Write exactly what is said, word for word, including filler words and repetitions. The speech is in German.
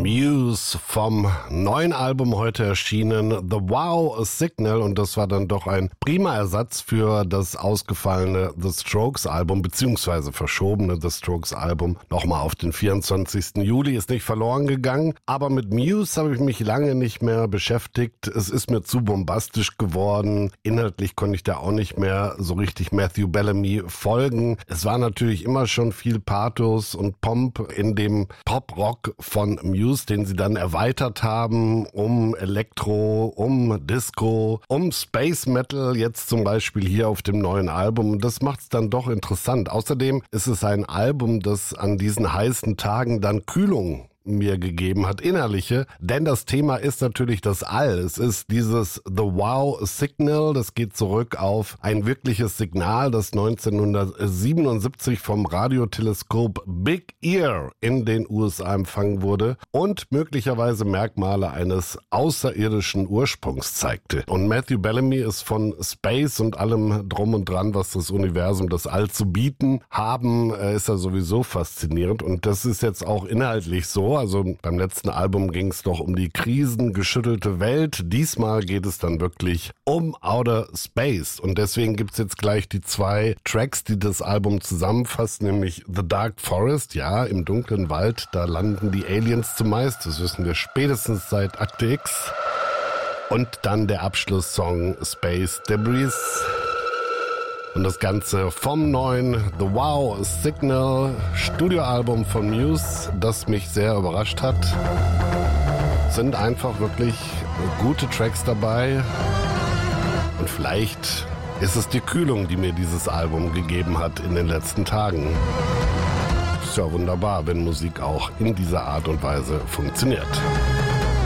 Muse vom neuen Album heute erschienen, The Wow Signal, und das war dann doch ein prima Ersatz für das ausgefallene The Strokes Album, beziehungsweise verschobene The Strokes Album, nochmal auf den vierundzwanzigsten Juli, ist nicht verloren gegangen, aber mit Muse habe ich mich lange nicht mehr beschäftigt, es ist mir zu bombastisch geworden, inhaltlich konnte ich da auch nicht mehr so richtig Matthew Bellamy folgen, es war natürlich immer schon viel Pathos und Pomp in dem Pop-Rock von Muse, den sie dann erweitert haben um Elektro, um Disco, um Space Metal, jetzt zum Beispiel hier auf dem neuen Album. Und das macht es dann doch interessant. Außerdem ist es ein Album, das an diesen heißen Tagen dann Kühlung mir gegeben hat, innerliche, denn das Thema ist natürlich das All. Es ist dieses The Wow Signal, das geht zurück auf ein wirkliches Signal, das neunzehnhundertsiebenundsiebzig vom Radioteleskop Big Ear in den U S A empfangen wurde und möglicherweise Merkmale eines außerirdischen Ursprungs zeigte. Und Matthew Bellamy ist von Space und allem drum und dran, was das Universum, das All zu bieten haben, ist er sowieso faszinierend, und das ist jetzt auch inhaltlich so. Also beim letzten Album ging es doch um die krisengeschüttelte Welt. Diesmal geht es dann wirklich um Outer Space. Und deswegen gibt's jetzt gleich die zwei Tracks, die das Album zusammenfassen, nämlich The Dark Forest. Ja, im dunklen Wald, da landen die Aliens zumeist. Das wissen wir spätestens seit Akte X. Und dann der Abschlusssong Space Debris. Und das Ganze vom neuen The Wow Signal Studioalbum von Muse, das mich sehr überrascht hat. Sind einfach wirklich gute Tracks dabei. Und vielleicht ist es die Kühlung, die mir dieses Album gegeben hat in den letzten Tagen. Ist ja wunderbar, wenn Musik auch in dieser Art und Weise funktioniert.